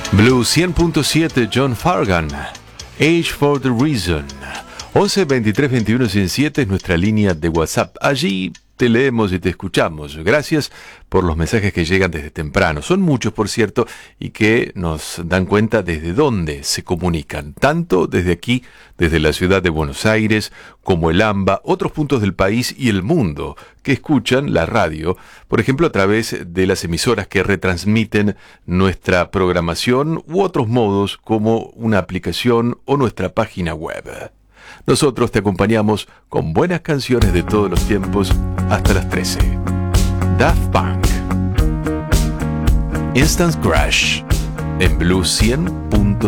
Blue 100.7, John Fargan, Age for the Reason. 11 23 21 107 es nuestra línea de WhatsApp. Allí te leemos y te escuchamos. Gracias por los mensajes que llegan desde temprano. Son muchos, por cierto, y que nos dan cuenta desde dónde se comunican. Tanto desde aquí, desde la ciudad de Buenos Aires, como el AMBA, otros puntos del país y el mundo, que escuchan la radio, por ejemplo, a través de las emisoras que retransmiten nuestra programación u otros modos como una aplicación o nuestra página web. Nosotros te acompañamos con buenas canciones de todos los tiempos hasta las 13. Daft Punk, Instant Crush, en Blue 100.7.